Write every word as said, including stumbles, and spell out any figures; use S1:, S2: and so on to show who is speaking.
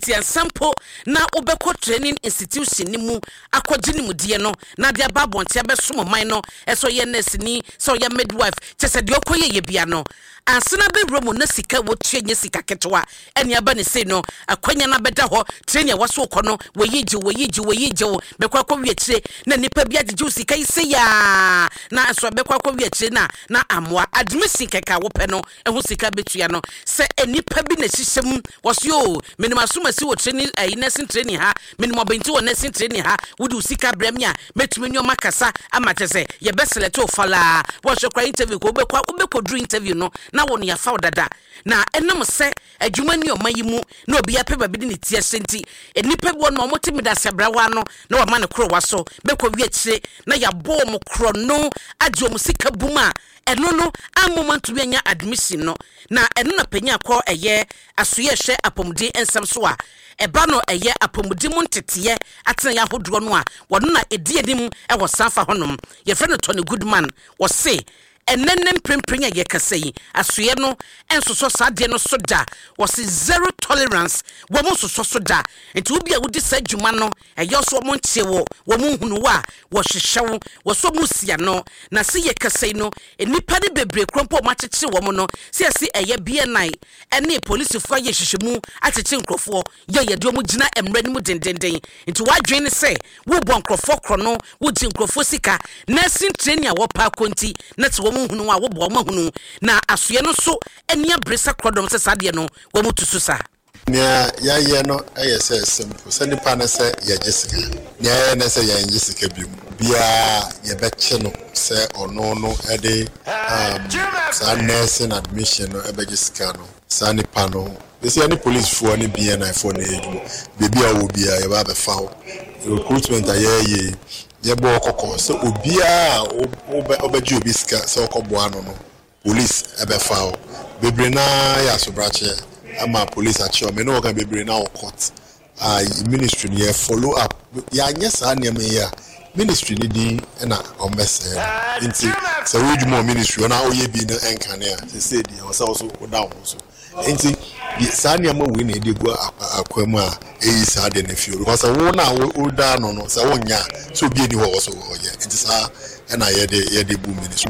S1: enti ensampo na obekọ training institution ni mu akọgye ni mu die no na de ababonte abesom man no eso ye nurse ni so ye midwife chese de okoye ye bia no ansena bebro mu na sika wo tuenye sika ketwa ene aba ne sei no akwanya na beda ho training waso kọ no weyiji weyiji weyiji bekọ akọ wietire na nipa bia gege sika ise ya na aso bekọ akọ wietire na na amwa admission keka wo pe no eho sika betua no se enipa bi na hyehyem wasyo minima soma si wo training eh nursing training ha minima benti wo nursing training ha wudi sika bremia metumi nyoma kasa amatese ye beselete ofala wo hwekwa interview ko obekwa obekọ dru interview no na wo ne ya fa dada na enam se adwuma ni omayimu na obi ya peba bi ni tie senti enipa bi won mo timi da sebrawa no na wa ma ne kro waso bekọ wietire na ya bo mo kro no agye mo sika buma eno no amoma ntumi anya admission no na eno na panya kọ eye asoye hwe apomudi ensam so a eba no eye apomudi mu ntete atena ya hodo no a wono na edi edim e wo sanfa honom ye friend Tony Goodman wo se enenen prempren ye kasei asoye no ensoso sade no soda wo se zero tolerance wo mo soso soda enti obi a wodi sadwuma no eye so mo ntie wo wo mo hunu wa wo hwehwewo wo so musia no na se ye kasei no enipa de bebre krompo ma chekere wo mo no se ase eye B N I ene police fo ye hwehwemu atete nkrofo ye ye de mo gina emre ni mu dendenden enti wadwen se wo bo nkrofo kro no wo gi nkrofo sika nursing training a wo pa konti na te wo hunu wa wo bo ma hunu na asoye no so eni abresa krodom se sade no wo mutusu sa
S2: nya ya ye no eye se simple se nipa na se ye gisika nya ye na se ye gisika bi bia ye beche no se ono no e de um sa nursing admission no e be gisika no sa nipa no ese ani police fo ni B N I fo na edu bebi a wo bia ye ba be fa recruitment aye ye bo kokko so obia obeji obi sika so okobo ano no police ebe fa bebre na ya sobrache ama police achi o me no kan bebre na court ah ministry ni follow up ya nyesa na me ya ministry ni din na o message nti so we do more ministry na oye bi na enkane a se say di o so so down so nti sa na ma we na edegu akwam a eyi sa de na fio because wo na wo da no no so wonya so bi ni ho so ho ye nti sa na ye de ye de bu ministry